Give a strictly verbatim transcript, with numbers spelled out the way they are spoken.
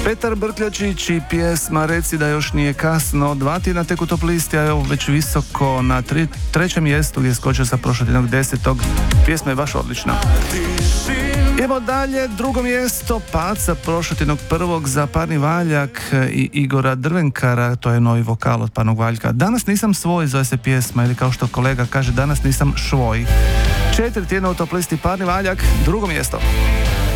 Petar Brkljačić i pjesma Reci da još nije kasno, dva tjedna tek u top listi, a evo već visoko na tri, trećem mjestu gdje je skočio sa prošlotjednog desetog. Pjesma je baš odlična. Idemo dalje, drugo mjesto, pad sa prošlotjednog prvog za Parni Valjak i Igora Drvenkara, to je novi vokal od Parnog Valjka. Danas nisam svoj, zove se pjesma, ili kao što kolega kaže, danas nisam švoj. Četiri tjedna u top listi Parni Valjak, drugo mjesto.